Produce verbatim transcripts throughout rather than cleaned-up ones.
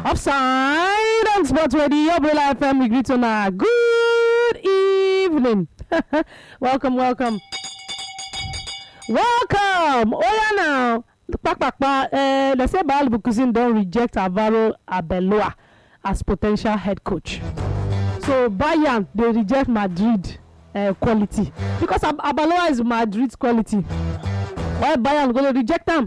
Offside on Sports Radio, Bella F M. We greet on a good evening. welcome, welcome. Welcome. Oh, yeah, now. Pak, pak, pak. Uh, they say Bayer Leverkusen don't reject Alvaro Arbeloa as potential head coach. So, Bayern, they reject Madrid uh, quality. Because Ab- Arbeloa is Madrid's quality. Why Bayern going to reject them?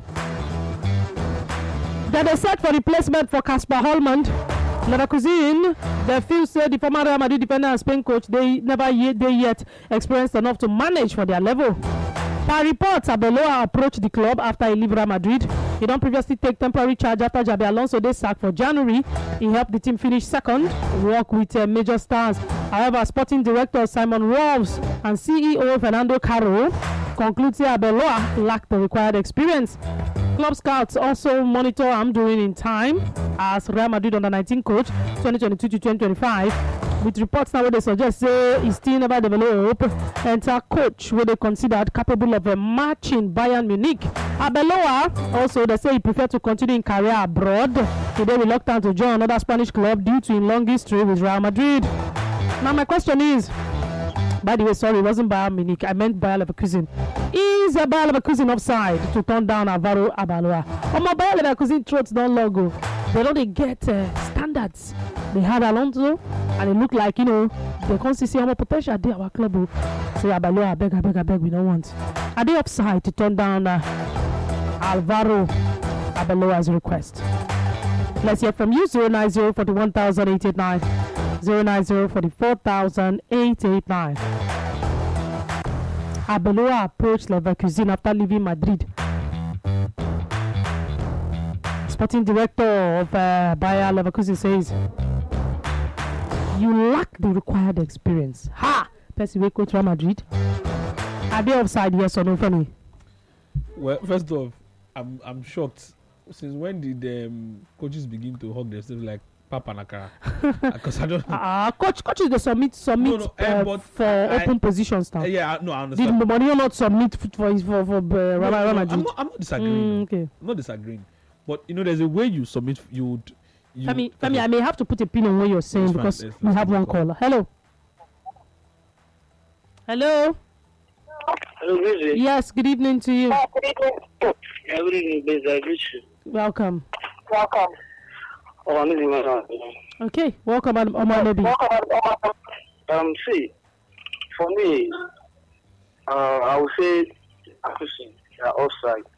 Then they set for replacement for Kasper Holmand. Leverkusen, the few say the former Real Madrid defender and Spain coach, they never yet, they yet experienced enough to manage for their level. Per reports, Arbeloa approached the club after he left Real Madrid. He don't previously take temporary charge after Jabi Alonso they sacked for January. He helped the team finish second, work with uh, major stars. However, sporting director Simon Rolfs and C E O Fernando Caro conclude that Arbeloa lacked the required experience. Club scouts also monitor him during in time as Real Madrid under nineteen coach twenty twenty-two to twenty twenty-five. With reports now where they suggest say he still never developed enter coach where they considered capable of a matching Bayern Munich. Arbeloa also they say he prefer to continue in career abroad. Today reluctant to join another Spanish club due to his long history with Real Madrid. Now my question is, by the way, sorry, it wasn't Bayern Munich. I meant Bayer Leverkusen. Is a Bayer Leverkusen offside to turn down Alvaro Arbeloa? Or my Bayer Leverkusen throats don't logo. They don't get uh, standards. They had Alonso, and it looked like, you know, they can't see how much potential they our club. Say Arbeloa, I beg, I beg, I beg, we don't want. Are they offside to turn down uh, Alvaro Arbeloa's request? Let's hear from you. zero nine zero four one eight eight nine. zero nine zero four four eight eight nine. Arbeloa approached Leverkusen after leaving Madrid. Sporting director of uh, Bayer Leverkusen says, you lack the required experience. Ha! Percy we coach Real Madrid. Are they offside, yes or no, Fanny? Well, first off, I'm I'm shocked. Since when did um, coaches begin to hug themselves like Papa Nakara? Because I don't know. Uh, coach, coaches they submit submit no, no, uh, uh, for I, open positions now. Uh, yeah, no, I understand. Did Mourinho not submit for for for, for uh, no, Real no, Madrid? I'm not, I'm not disagreeing. Mm, okay. I'm not disagreeing. But you know, there's a way you submit. You would. You, Femi, okay. Femi, I may have to put a pin on what you're saying That's because fine. Let's- we let's have take one the call. caller. Hello. Hello. Hello, Vizi. Yes. Good evening to you. Good evening, Vizi. I greet you. Welcome. Welcome. Oh, I'm in my Okay. Welcome, Omar Nabi. Um, see, for me, uh, I would say, they are offside.